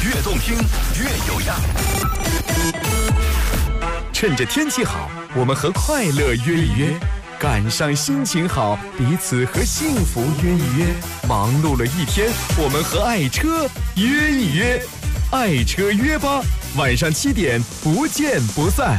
越动听越有样。趁着天气好，我们和快乐约一约；赶上心情好，彼此和幸福约一约。忙碌了一天，我们和爱车约一约。爱车约吧，晚上7点不见不散。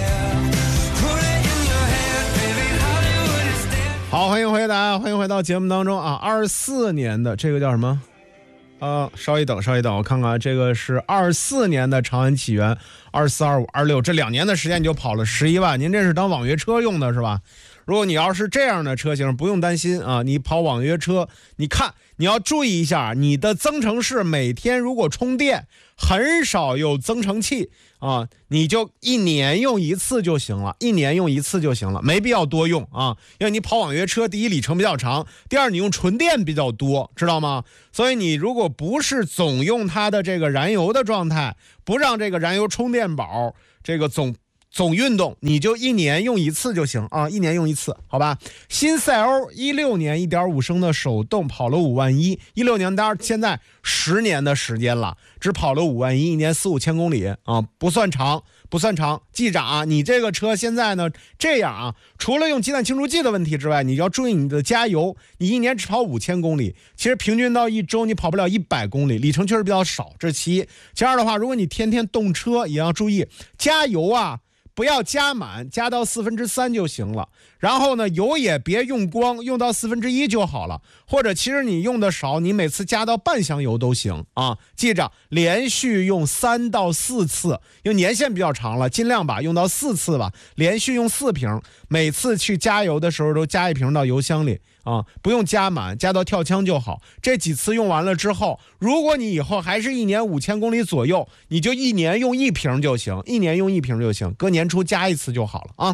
好，欢迎回答，欢迎回到节目当中啊！24年的这个叫什么？稍一等，我看看，这个是24年的长安启源，24、25、26，这2年的时间你就跑了11万，您这是当网约车用的是吧？如果你要是这样的车型，不用担心啊，你跑网约车，你看你要注意一下，你的增程式每天如果充电很少有增程器啊，你就1年用一次就行了，没必要多用啊，因为你跑网约车，第一里程比较长，第二你用纯电比较多，知道吗？所以你如果不是总用它的这个燃油的状态，不让这个燃油充电宝这个总运动，你就1年用一次就行啊，1年用一次，好吧？新赛欧16年 1.5 升的手动跑了5万1，16年当然现在10年的时间了，只跑了5万1，1年4、5千公里啊，不算长。记着啊，你这个车现在呢这样啊，除了用鸡蛋清除剂的问题之外，你要注意你的加油，你1年只跑5000公里，其实平均到1周你跑不了100公里，里程确实比较少，这是其一。其二的话，如果你天天动车，也要注意加油啊，不要加满，加到3/4就行了。然后呢，油也别用光，用到1/4就好了。或者其实你用的少，你每次加到半箱油都行啊。记着，连续用3到4次，因为年限比较长了，尽量把用到4次吧，连续用4瓶，每次去加油的时候都加1瓶到油箱里啊，不用加满，加到跳枪就好。这几次用完了之后，如果你以后还是1年5000公里左右，你就1年用1瓶就行，隔年初加1次就好了啊。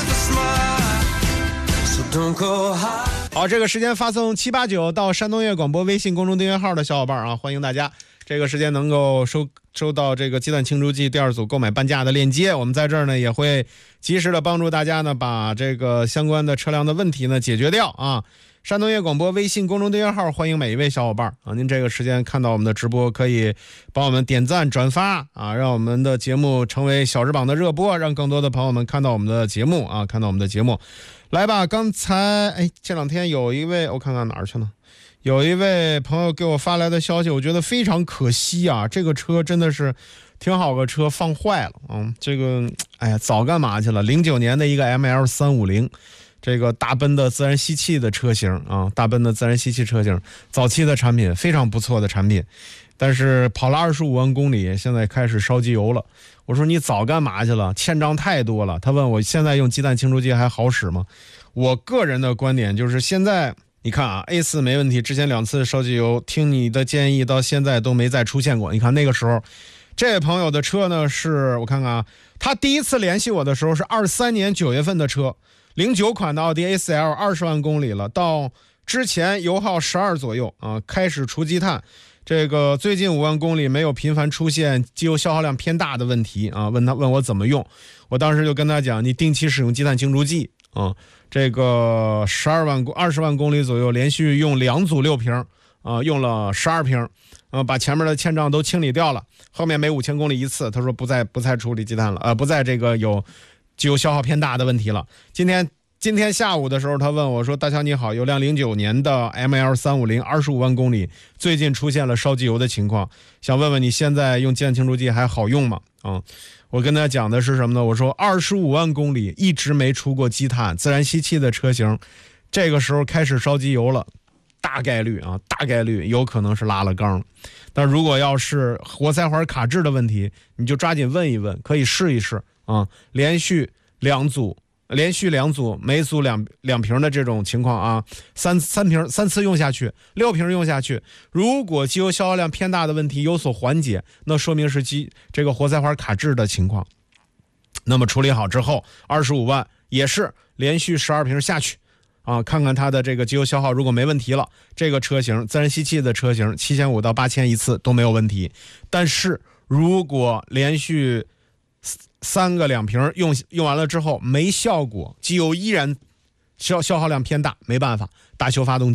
好，这个时间发送789到山东乐广播微信公众订阅号的小伙伴啊，欢迎大家这个时间能够收到这个鸡蛋清除剂第2组购买半价的链接。我们在这儿呢也会及时的帮助大家呢把这个相关的车辆的问题呢解决掉啊。山东乐广播微信公众订阅号，欢迎每一位小伙伴啊！您这个时间看到我们的直播，可以帮我们点赞转发啊，让我们的节目成为小日榜的热播，让更多的朋友们看到我们的节目啊，来吧，刚才这2天有一位，我看看哪儿去呢？有一位朋友给我发来的消息，我觉得非常可惜啊，这个车真的是挺好个车，放坏了啊！这个早干嘛去了？09年的一个 ML350。这个大奔的自然吸气的车型啊，早期的产品，非常不错的产品，但是跑了25万公里，现在开始烧机油了。我说你早干嘛去了？欠账太多了。他问我现在用鸡蛋清除剂还好使吗？我个人的观点就是现在你看啊 ，A4 没问题，之前2次烧机油，听你的建议到现在都没再出现过。你看那个时候，这位朋友的车呢是我看看啊，他第一次联系我的时候是23年9月份的车。09款的奥迪 A4L 20万公里了，到之前油耗12左右啊，开始除积碳，这个最近5万公里没有频繁出现机油消耗量偏大的问题啊。问我怎么用，我当时就跟他讲，你定期使用鸡蛋清除剂啊，这个20万公里左右，连续用2组6瓶啊，用了12瓶把前面的欠账都清理掉了，后面每5000公里一次，他说不再处理积碳了，不再这个有机油消耗偏大的问题了。今天下午的时候，他问我说：“大乔你好，有辆09年的 ML350 25万公里，最近出现了烧机油的情况，想问问你现在用鸡蛋清除剂还好用吗？”我跟他讲的是什么呢？我说25万公里一直没出过积碳，自然吸气的车型，这个时候开始烧机油了，大概率有可能是拉了缸。但如果要是活塞环卡滞的问题，你就抓紧问一问，可以试一试啊，连续两组，每组两瓶的这种情况啊，3次用下去，6瓶用下去，如果机油消耗量偏大的问题有所缓解，那说明是这个活塞环卡滞的情况。那么处理好之后，25万也是连续12瓶下去啊，看看它的这个机油消耗，如果没问题了，这个车型自然吸气的车型7500到8000一次都没有问题。但是如果连续3个2瓶用完了之后没效果，机油依然消耗量偏大，没办法，大修发动机，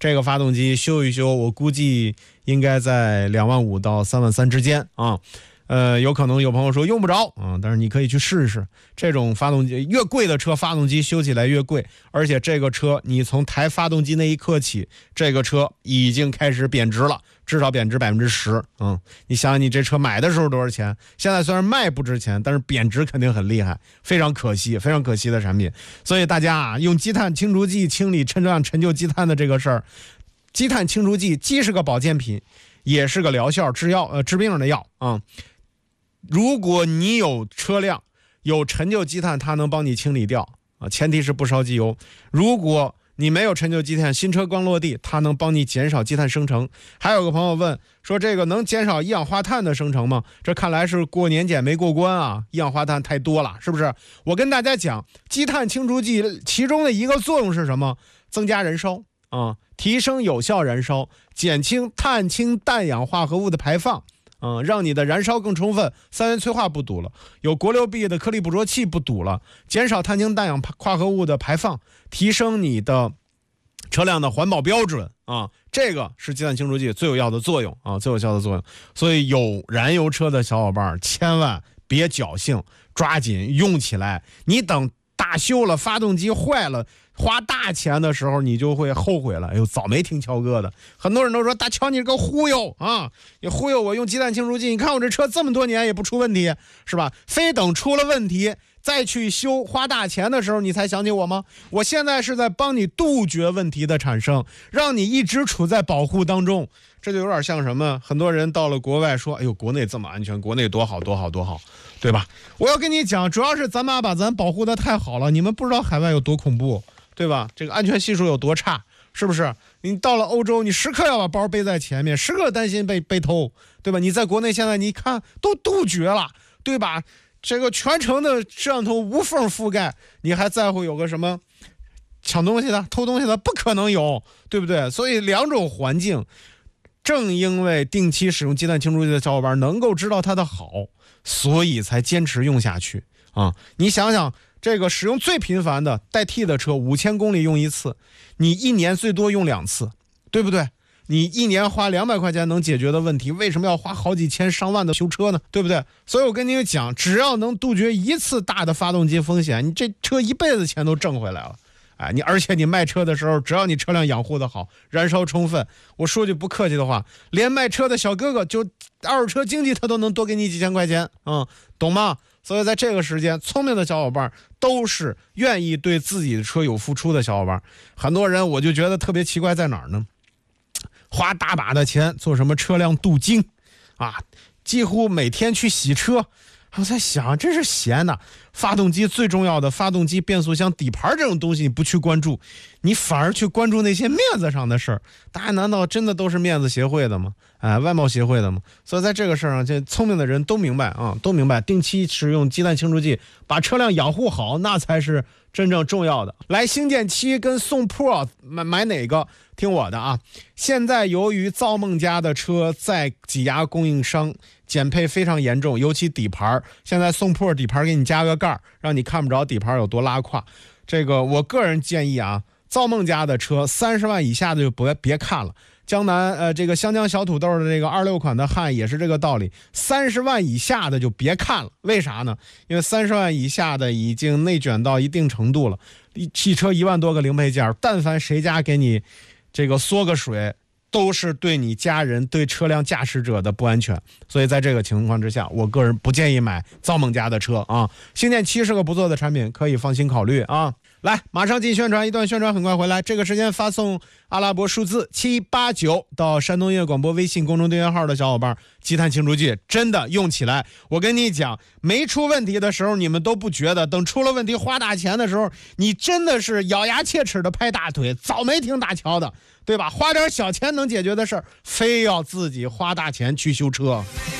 这个发动机修一修，我估计应该在2.5万到3.3万之间啊。有可能有朋友说用不着啊，但是你可以去试试。这种发动机越贵的车，发动机修起来越贵，而且这个车你从抬发动机那一刻起，这个车已经开始贬值了，至少贬值10%。你想想你这车买的时候多少钱？现在虽然卖不值钱，但是贬值肯定很厉害，非常可惜，非常可惜的产品。所以大家啊，用积碳清除剂清理车辆陈旧积碳的这个事儿，积碳清除剂既是个保健品，也是个疗效治病的药啊。如果你有车辆有陈旧积碳，它能帮你清理掉啊，前提是不烧机油。如果你没有陈旧积碳，新车刚落地，它能帮你减少积碳生成。还有个朋友问说，这个能减少一氧化碳的生成吗？这看来是过年检没过关啊，一氧化碳太多了，是不是？我跟大家讲，积碳清除剂其中的一个作用是什么？增加燃烧啊，提升有效燃烧，减轻碳氢氮氧化合物的排放。让你的燃烧更充分，三元催化不堵了，有国六 B 的颗粒捕捉器不堵了，减少碳氢氮氧化合物的排放，提升你的车辆的环保标准啊，这个是积碳清除剂最有效的作用啊，最有效的作用。所以有燃油车的小伙伴千万别侥幸，抓紧用起来。你等大修了，发动机坏了，花大钱的时候你就会后悔了。哎呦，早没听乔哥的。很多人都说大乔你这个忽悠啊，你忽悠我用积碳清除剂，你看我这车这么多年也不出问题，是吧？非等出了问题再去修，花大钱的时候你才想起我吗？我现在是在帮你杜绝问题的产生，让你一直处在保护当中。这就有点像什么？很多人到了国外说，哎呦，国内这么安全，国内多好多好多好，对吧？我要跟你讲，主要是咱妈把咱保护的太好了，你们不知道海外有多恐怖，对吧？这个安全系数有多差，是不是？你到了欧洲，你时刻要把包背在前面，时刻担心被偷，对吧？你在国内现在你看都杜绝了，对吧？这个全程的摄像头无缝覆盖，你还在乎有个什么抢东西的、偷东西的？不可能有，对不对？所以两种环境，正因为定期使用积碳清除剂的小伙伴能够知道它的好，所以才坚持用下去啊！你想想，这个使用最频繁的代替的车5000公里用一次，你一年最多用2次，对不对？你一年花200块钱能解决的问题，为什么要花好几千上万的修车呢？对不对？所以我跟你讲，只要能杜绝一次大的发动机风险，你这车一辈子钱都挣回来了。哎，而且你卖车的时候，只要你车辆养护的好，燃烧充分，我说句不客气的话，连卖车的小哥哥就二手车经济他都能多给你几千块钱，懂吗？所以在这个时间，聪明的小伙伴都是愿意对自己的车有付出的小伙伴。很多人我就觉得特别奇怪在哪儿呢？花大把的钱做什么车辆镀金啊，几乎每天去洗车。我在想，这是闲的。发动机最重要的发动机、变速箱、底盘这种东西你不去关注，你反而去关注那些面子上的事儿。大家难道真的都是面子协会的吗？外贸协会的吗？所以在这个事儿上，这聪明的人都明白啊，都明白，定期使用积碳清除剂，把车辆养护好，那才是真正重要的。来，星舰7跟宋 Pro 买哪个？听我的啊！现在由于造梦家的车在挤压供应商，减配非常严重，尤其底盘。现在宋 Pro 底盘给你加个盖，让你看不着底盘有多拉胯。这个我个人建议啊，造梦家的车30万以下的就别看了。江南这个香江小土豆的这个26款的汉也是这个道理，30万以下的就别看了。为啥呢？因为30万以下的已经内卷到一定程度了，汽车1万多个零配件，但凡谁家给你这个缩个水，都是对你家人、对车辆驾驶者的不安全。所以在这个情况之下，我个人不建议买造梦家的车啊。星舰7是个不错的产品，可以放心考虑啊。来，马上进宣传，一段宣传很快回来。这个时间发送阿拉伯数字789到山东音乐广播微信公众订阅号的小伙伴，积碳清除剂真的用起来。我跟你讲，没出问题的时候你们都不觉得，等出了问题花大钱的时候，你真的是咬牙切齿的拍大腿，早没听大乔的，对吧？花点小钱能解决的事儿，非要自己花大钱去修车。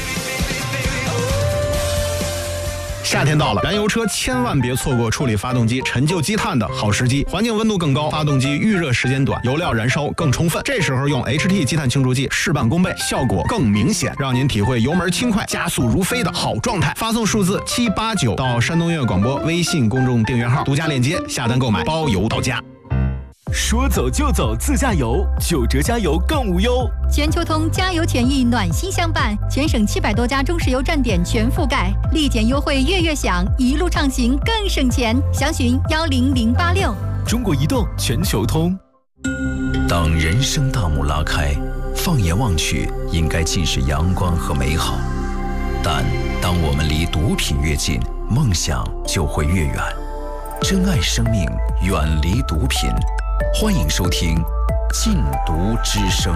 夏天到了，燃油车千万别错过处理发动机陈旧积碳的好时机。环境温度更高，发动机预热时间短，油料燃烧更充分。这时候用 HT 积碳清除剂事半功倍，效果更明显，让您体会油门轻快、加速如飞的好状态。发送数字789到山东音乐广播微信公众订阅号，独家链接下单购买，包邮到家。 说走就走自驾游，9折加油更无忧。 全球通加油权益暖心相伴，全省700多家中石油站点全覆盖，立减优惠月月享，一路畅行更省钱。详询10086。 中国移动全球通。 当人生大幕拉开，放眼望去，应该尽是阳光和美好。但当我们离毒品越近，梦想就会越远。珍爱生命，远离毒品。欢迎收听《禁毒之声》。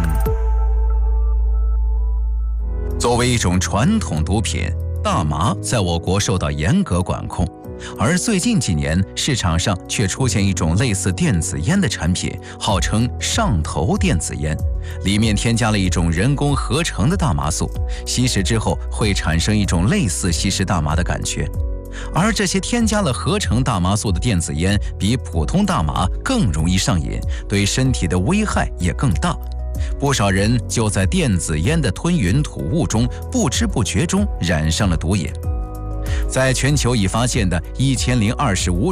作为一种传统毒品，大麻在我国受到严格管控，而最近几年市场上却出现一种类似电子烟的产品，号称上头电子烟，里面添加了一种人工合成的大麻素，吸食之后会产生一种类似吸食大麻的感觉。而这些添加了合成大麻素的电子烟比普通大麻更容易上瘾，对身体的危害也更大。不少人就在电子烟的吞云吐雾中不知不觉中染上了毒瘾。在全球已发现的1025